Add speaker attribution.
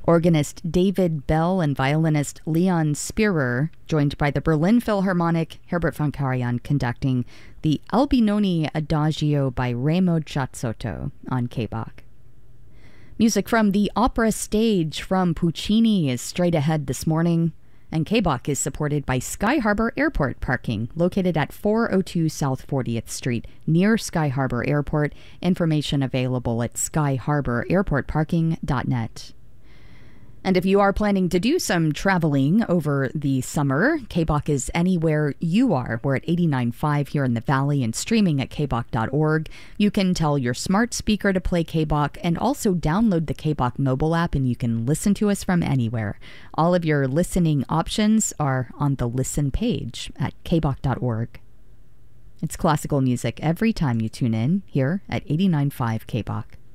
Speaker 1: Organist David Bell and violinist Leon Spirer, joined by the Berlin Philharmonic, Herbert von Karajan conducting the Albinoni Adagio by Remo Giazzotto on K-Bach. Music from the opera stage from Puccini is straight ahead this morning, and K-Bach is supported by Sky Harbor Airport parking, located at 402 South 40th Street, near Sky Harbor Airport. Information available at skyharbor.airportparking.net. And if you are planning to do some traveling over the summer, K-Bach is anywhere you are. We're at 89.5 here in the Valley and streaming at kbach.org. You can tell your smart speaker to play K-Bach and also download the K-Bach mobile app, and you can listen to us from anywhere. All of your listening options are on the listen page at kbach.org. It's classical music every time you tune in here at 89.5 K-Bach.